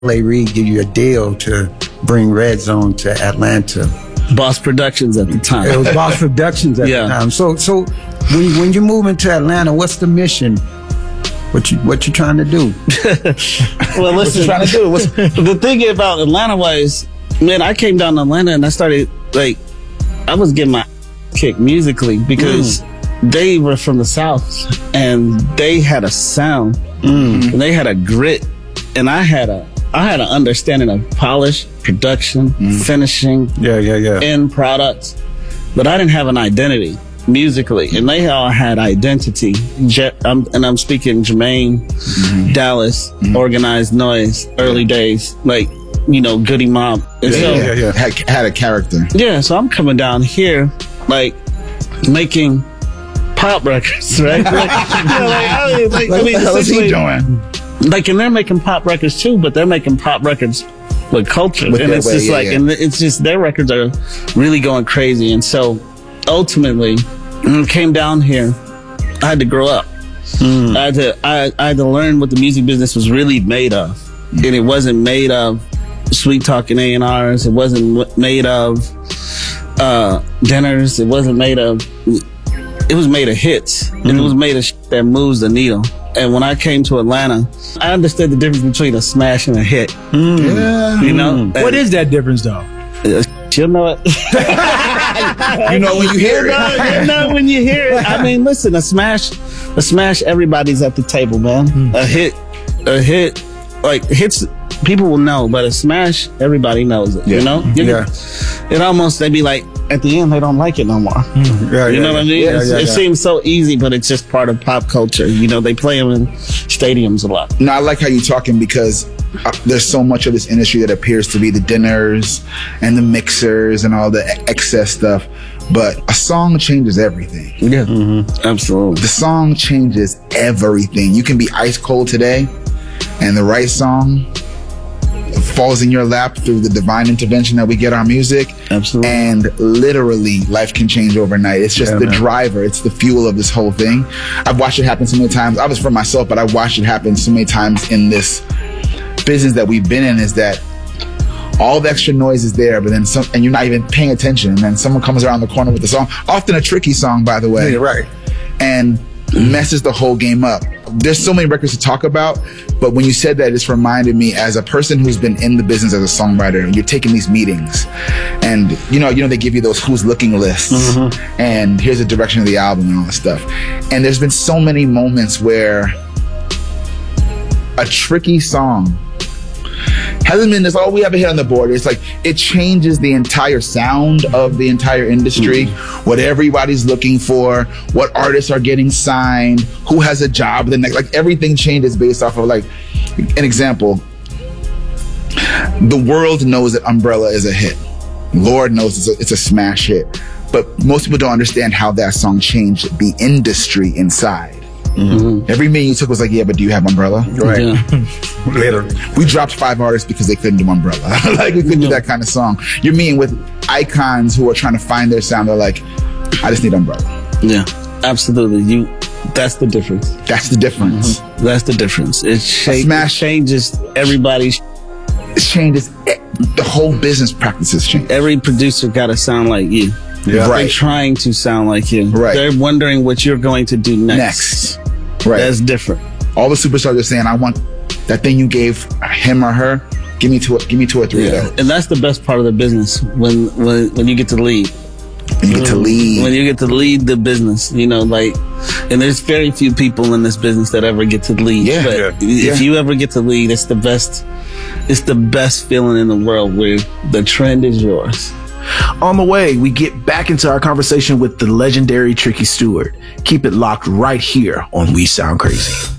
L.A. Reid give you a deal to bring Red Zone to Atlanta. Boss Productions at the time. It was Boss Productions at the time. So when you move into Atlanta, what's the mission? What you trying to do? Well, listen, what you trying to do? The thing about Atlanta was, man, I came down to Atlanta and I started, like, I was getting my kick musically because they were from the South and they had a sound and they had a grit, and I had an understanding of polish, production, finishing, end products, but I didn't have an identity musically, and they all had identity. I'm speaking Jermaine, Dallas, Organized Noise, early days, like, you know, Goody Mob. And Had a character. Yeah, so I'm coming down here, like, making pop records, right? What the hell is he doing? Like, and they're making pop records too, but they're making pop records with culture. And it's just and it's just, their records are really going crazy. And so ultimately, when I came down here, I had to grow up. I had to learn what the music business was really made of. And it wasn't made of sweet talking A&Rs. It wasn't made of dinners. It wasn't made of, it was made of hits. And it was made of shit that moves the needle. And when I came to Atlanta, I understood the difference between a smash and a hit. You know? What is that difference, though? You'll know it. You know when you hear it. You know when you hear it. I mean, listen, a smash, everybody's at the table, man. A hit, like, hits, people will know, but a smash, everybody knows it, you know? It almost, they be like, at the end, they don't like it no more. You know what I mean? It seems so easy, but it's just part of pop culture. You know, they play them in stadiums a lot. No, I like how you're talking, because there's so much of this industry that appears to be the dinners and the mixers and all the excess stuff. But a song changes everything. Yeah, absolutely. The song changes everything. You can be ice cold today, and the right song falls in your lap through the divine intervention that we get our music. Absolutely. And literally, life can change overnight. It's just the driver. It's the fuel of this whole thing. I've watched it happen so many times. I was for myself, but I watched it happen so many times in this business that we've been in, is that all the extra noise is there, but then some, and you're not even paying attention, and then someone comes around the corner with a song, often a tricky song, by the way. And messes the whole game up. There's so many records to talk about, but when you said that, it just reminded me, as a person who's been in the business as a songwriter, and you're taking these meetings, and you know they give you those who's looking lists, and here's the direction of the album and all that stuff. And there's been so many moments where a tricky song hasn't been this, oh, we have a hit on the board. It's like, it changes the entire sound of the entire industry, what everybody's looking for, what artists are getting signed, who has a job the next, like, everything changes based off of, like, an example. The world knows that Umbrella is a hit. Lord knows it's a smash hit. But most people don't understand how that song changed the industry inside. Every meeting you took was like, yeah, but do you have Umbrella? Literally. We dropped 5 artists because they couldn't do Umbrella. Like, we couldn't do that kind of song. You're meeting with icons who are trying to find their sound. They're like, I just need Umbrella. Yeah, absolutely. That's the difference. That's the difference. That's the difference. It changes everybody's. It changes the whole business practices change. Every producer got to sound like you. They're trying to sound like you. They're wondering what you're going to do next. That's different. All the superstars are saying, I want that thing you gave him or her. Give me 2 or 3 of those. And that's the best part of the business, when you get to lead. When you get to lead the business, you know, like, and there's very few people in this business that ever get to lead. If you ever get to lead, it's the best. It's the best feeling in the world, where the trend is yours. On the way, we get back into our conversation with the legendary Tricky Stewart. Keep it locked right here on We Sound Crazy.